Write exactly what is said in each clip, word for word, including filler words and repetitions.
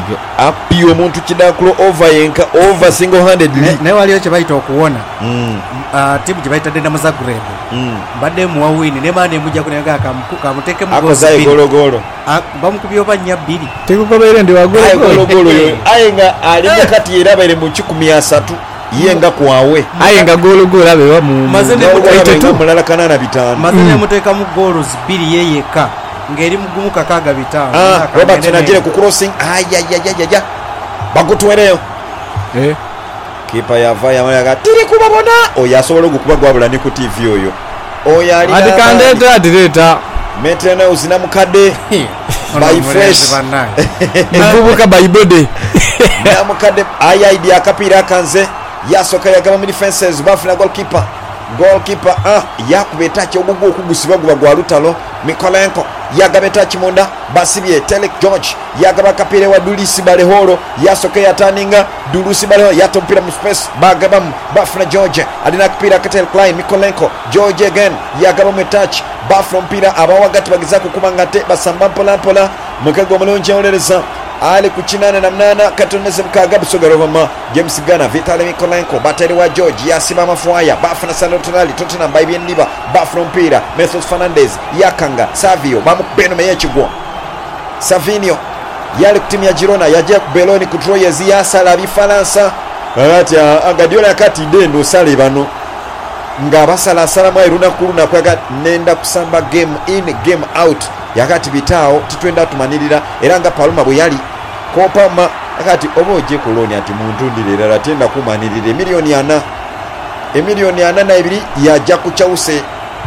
api omuntu kidakulo over yenka over single handedly naye waliyo kye bayita okuwona mm. uh, timu gye bayita Dinamo Zagreb mm. mbadde muwa wini ne maana emujja kunaga kamuteke mu akozaye gologolo bamukubye oba nnya bbiri tekukobeere ndi wagologolo aye nga ali kati era baire mu kikumi asatu yenga kwawe aye nga gologolo abe wa mu mulala kanana bitano mazene muteeka mu goals bbiri yeyeka ngeri mugumu kakaga bitano ah Robert najire ku crossing ayayayaya bagutwereyo eh kipa yava yamaga tiri kubabona oyasobola okukuba gwabula ni ku T V oyo oyali adikandeta adireta metena uzina mukade by fresh mvubuka by body na mukade ayidi akapira kanze yasoka yagaba mu defenses bafuna goalkeeper goalkeeper ah yakubeta kyo ogugu okugusibwa gwa gwa lutalo Mikolenko yagabeta kimunda basibye Telek George yagaba kapire wa Dulisi Balehoro yasoke yataninga Dulisi Balehoro yatompira mu space bagabam bafuna George alina kapira Katel Klein Mikolenko George again yagaba mu touch bafuna mpira abawagati bagiza kukubangate basamba pola pola mukago mulonje olereza ali kuchinana na mnana katoneze mkaga bisogarovama James Gana Vitali Mikolenko bateri wa George yasiba mafuaya bafuna Salotonali Tottenham Baibien Liba bafuna mpira Methos Fernandez yakanga Savio bamupeno meyechigwa Savinio yali kutimia Girona yaje kubeloni kutroyez yasala bifalansa ati agadiola kati dendo sale bano nga basala salama iruna kuruna kwaga nenda kusamba game in game out yakati bitao titwenda tumanirira era nga Paloma bwe yali kopama akati oboje koloni ati muntu ndirera atenda kumanirira milioni ana emilioni ana na ibiri yaja ku Chelsea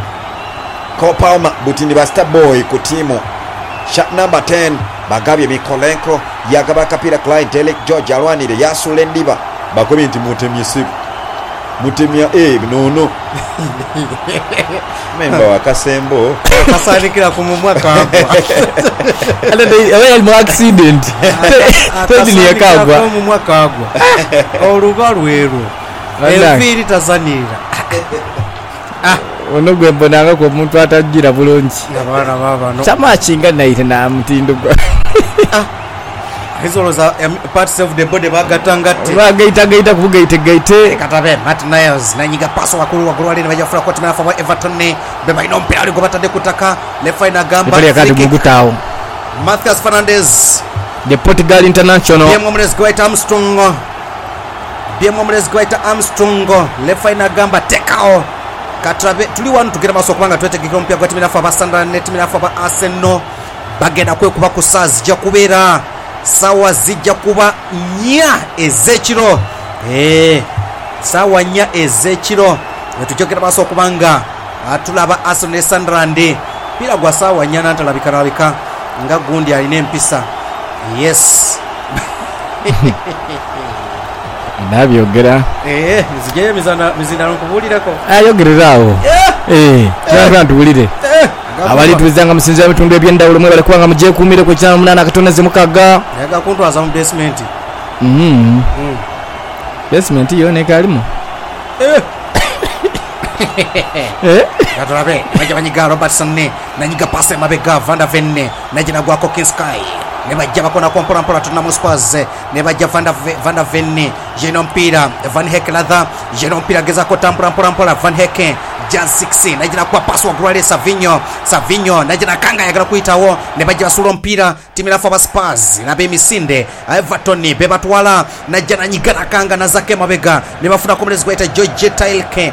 kopama butini ba Star Boy ku timu shot number ten bagabye Mikolenko yagaba kapira Klein Telek George alwanire yasule ndiba bakobi nti mutemye siku mutemya eh nono memba wakasembo kasanikira ku mwaka hapo ale awe mu accident tedini yakagwa mu mwaka agwa oluga lweru eviri tazanira ah ono gwe bonanga ko muntu atagira bulonji abana baba no chama chinga naite na mtindo gwa ah hizo za parts of the body bagatangate bagaita gaita kugaite gaite katabe Matt Niles na nyiga paso wakuru wakuru wale bajafura kwa timu ya Everton ne beba ino mpira ali gobata de kutaka lefa ina gamba pale kati mugutao Matheus Fernandes the Portugal international Bien Momres Guaita Armstrong Bien Momres Guaita Armstrong lefa ina gamba tekao katabe tuli wanu tugira maso kubanga twete kikompa kwa timu ya Standard ne timu ya Arsenal bagenda kwe kuba kusazi ja kubera sawa zijja kuba nya ezekiro eh sawa nya ezekiro netujokera baso kubanga atulaba Arsenal Sunderland pira gwa sawa nya nantalabika labika nga gundi alina empisa yes nabyogera eh zijje mizana mizina nkubulirako ayogererawo eh twaba ntubulire abali tubizanga musinza bitundu ebyendawulo mwe bali kubanga muje kumire ku chama munana katoneze mukaga yaga kuntwaza mu basement mhm mm basement yo ne kalimo eh eh katolabe maja banyiga Robertson ne nanyiga passe mabega Van der Ven najina gwa Kokinski ne bajja bakona kompora mpora tuna Spurs ne bajja Van der Ven jeno mpira Van Hek ladha jeno mpira geza ko tampora mpora mpora Van Hek Jan six najina kwa pass wa Guardiola Savinho Savinho najina kanga yagala kuitawo ne bajja basulo mpira timu ya Spurs na be misinde Everton be batwala najina nyigana kanga na zake mabega ne bafuna komerezi kwa ita George Tailke